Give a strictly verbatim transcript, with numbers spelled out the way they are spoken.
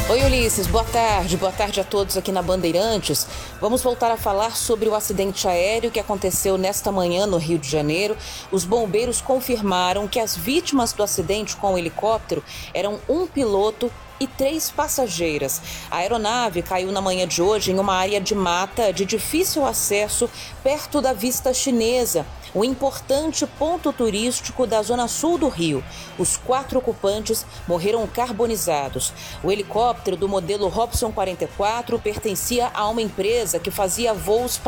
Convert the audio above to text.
Oi, Ulisses, boa tarde, boa tarde a todos aqui na Bandeirantes. Vamos voltar a falar sobre o acidente aéreo que aconteceu nesta manhã no Rio de Janeiro. Os bombeiros confirmaram que as vítimas do acidente com o helicóptero eram um piloto e três passageiras. A aeronave caiu na manhã de hoje em uma área de mata de difícil acesso perto da Vista Chinesa, um importante ponto turístico da zona sul do Rio. Os quatro ocupantes morreram carbonizados. O helicóptero do modelo Robson quarenta e quatro pertencia a uma empresa que fazia voos